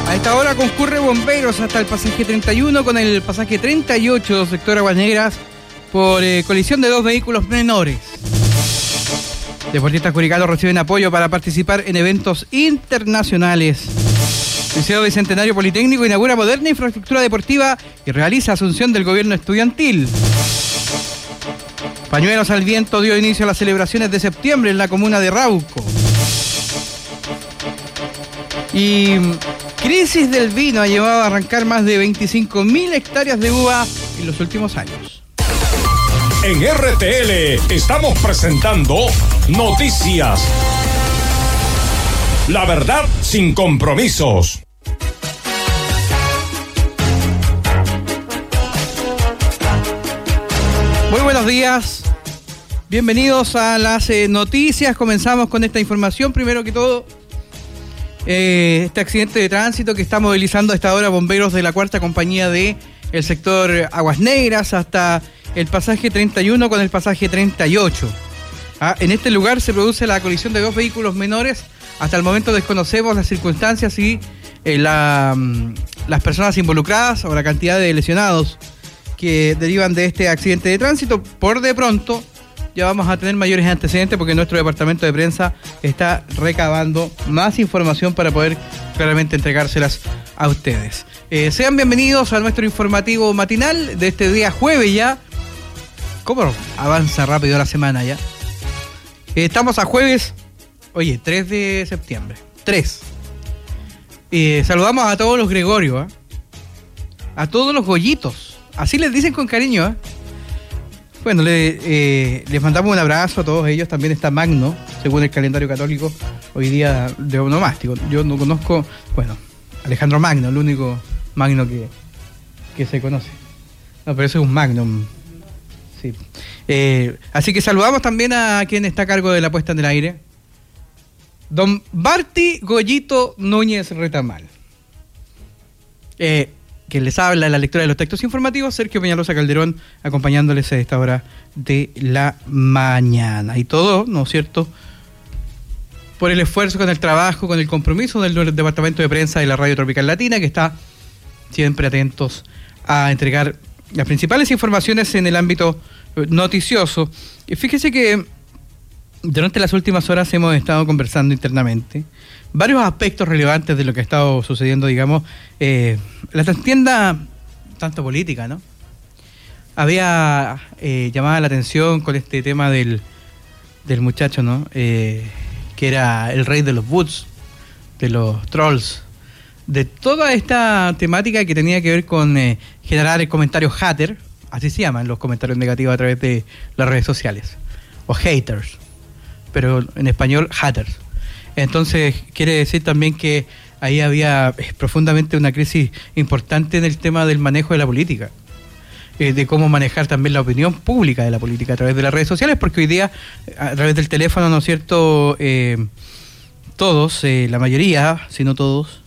A esta hora concurre bomberos hasta el pasaje 31 con el pasaje 38, sector Aguas Negras, por colisión de dos vehículos menores. Deportistas curicanos reciben apoyo para participar en eventos internacionales. Liceo Bicentenario Politécnico inaugura moderna infraestructura deportiva y realiza asunción del gobierno estudiantil. Pañuelos al viento dio inicio a las celebraciones de septiembre en la comuna de Rauco. Y crisis del vino ha llevado a arrancar más de 25.000 hectáreas de uva en los últimos años. En RTL estamos presentando Noticias. La verdad sin compromisos. Muy buenos días. Bienvenidos a las noticias. Comenzamos con esta información. Primero que todo, este accidente de tránsito que está movilizando a esta hora bomberos de la cuarta compañía de el sector Aguas Negras hasta el pasaje 31 con el pasaje 38. En este lugar se produce la colisión de dos vehículos menores. Hasta el momento desconocemos las circunstancias y las personas involucradas o la cantidad de lesionados que derivan de este accidente de tránsito. Por de pronto ya vamos a tener mayores antecedentes porque nuestro departamento de prensa está recabando más información para poder claramente entregárselas a ustedes. Sean bienvenidos a nuestro informativo matinal de este día jueves ya. ¿Cómo avanza rápido la semana ya? Estamos a jueves, 3 de septiembre. 3. Saludamos a todos los Gregorios, a todos los Goyitos. Así les dicen con cariño, Bueno, les mandamos un abrazo a todos ellos. También está Magno, según el calendario católico, hoy día de onomástico. Yo no conozco, Alejandro Magno, el único Magno que se conoce. No, pero eso es un Magnum. Sí. Así que saludamos también a quien está a cargo de la puesta en el aire, don Barty Goyito Núñez Retamal. Que les habla en la lectura de los textos informativos, Sergio Peñalosa Calderón, acompañándoles a esta hora de la mañana. Y todo, ¿no es cierto?, por el esfuerzo, con el trabajo, con el compromiso del departamento de prensa de la Radio Tropical Latina, que está siempre atentos a entregar las principales informaciones en el ámbito noticioso. Y fíjese que durante las últimas horas hemos estado conversando internamente varios aspectos relevantes de lo que ha estado sucediendo, digamos, la trastienda tanto política, ¿no? Había llamado la atención con este tema del muchacho, ¿no? Que era el rey de los bots, de los trolls, de toda esta temática que tenía que ver con generar el comentario hater, así se llaman los comentarios negativos a través de las redes sociales, o haters, pero en español haters. Entonces quiere decir también que ahí había profundamente una crisis importante en el tema del manejo de la política, de cómo manejar también la opinión pública de la política a través de las redes sociales, porque hoy día a través del teléfono, ¿no es cierto?, todos, la mayoría, si no todos,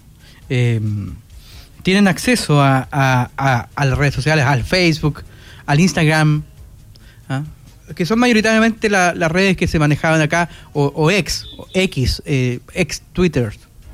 tienen acceso a las redes sociales, al Facebook, al Instagram, que son mayoritariamente las redes que se manejaban acá, o ex Twitter.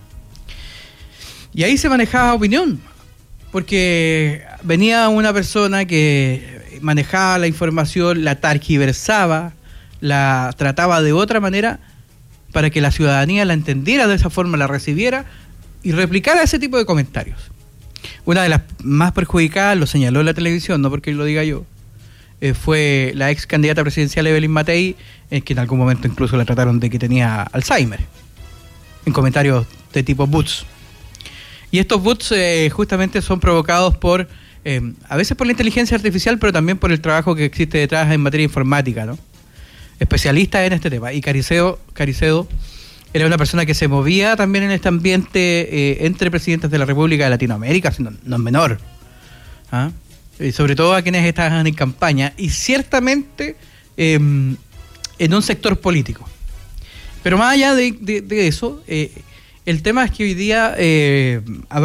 Y ahí se manejaba opinión, porque venía una persona que manejaba la información, la targiversaba, la trataba de otra manera para que la ciudadanía la entendiera de esa forma, la recibiera y replicara ese tipo de comentarios. Una de las más perjudicadas, lo señaló en la televisión, no porque lo diga yo, fue la ex candidata presidencial Evelyn Matei, que en algún momento incluso la trataron de que tenía Alzheimer, en comentarios de tipo bots. Y estos bots justamente son provocados por, a veces por la inteligencia artificial, pero también por el trabajo que existe detrás en materia informática, ¿no? Especialistas en este tema. Y Caricedo era una persona que se movía también en este ambiente entre presidentes de la República de Latinoamérica, no es menor, y sobre todo a quienes estaban en campaña, y ciertamente en un sector político. Pero más allá de eso, el tema es que hoy día